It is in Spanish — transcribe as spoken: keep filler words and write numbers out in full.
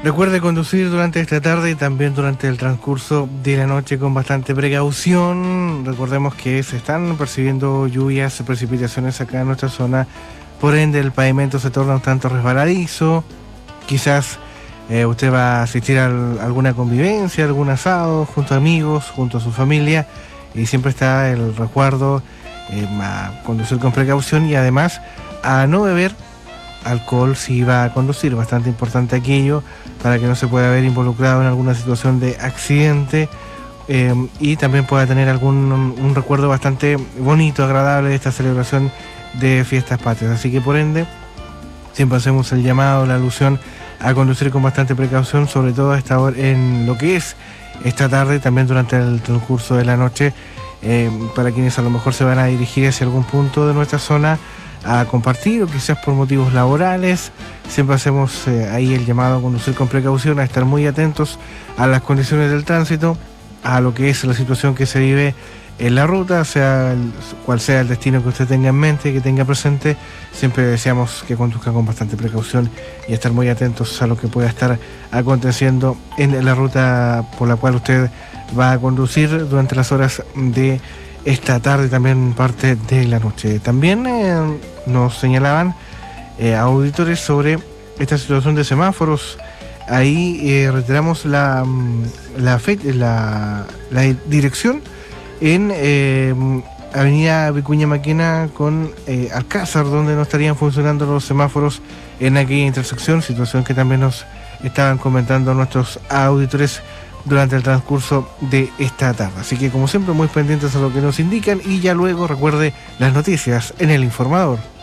Recuerde conducir durante esta tarde y también durante el transcurso de la noche con bastante precaución. Recordemos que se están percibiendo lluvias, precipitaciones acá en nuestra zona, por ende el pavimento se torna un tanto resbaladizo. Quizás eh, usted va a asistir a alguna convivencia, algún asado, junto a amigos, junto a su familia, y siempre está el resguardo eh, a conducir con precaución y además a no beber alcohol si va a conducir. Bastante importante aquello para que no se pueda ver involucrado en alguna situación de accidente eh, y también pueda tener algún un recuerdo bastante bonito, agradable de esta celebración de fiestas patrias. Así que por ende siempre hacemos el llamado, la alusión a conducir con bastante precaución, sobre todo a esta hora, en lo que es esta tarde, también durante el transcurso de la noche, eh, para quienes a lo mejor se van a dirigir hacia algún punto de nuestra zona a compartir o quizás por motivos laborales. Siempre hacemos eh, ahí el llamado a conducir con precaución, a estar muy atentos a las condiciones del tránsito, a lo que es la situación que se vive en la ruta, sea el, cual sea el destino que usted tenga en mente, que tenga presente. Siempre deseamos que conduzca con bastante precaución y estar muy atentos a lo que pueda estar aconteciendo en la ruta por la cual usted va a conducir durante las horas de esta tarde, también parte de la noche. También eh, nos señalaban eh, auditores sobre esta situación de semáforos. Ahí eh, reiteramos la, la, fe, la, la dirección en eh, Avenida Vicuña Maquena con eh, Alcázar, donde no estarían funcionando los semáforos en aquella intersección, situación que también nos estaban comentando nuestros auditores durante el transcurso de esta tarde. Así que como siempre muy pendientes a lo que nos indican y ya luego recuerde las noticias en El Informador.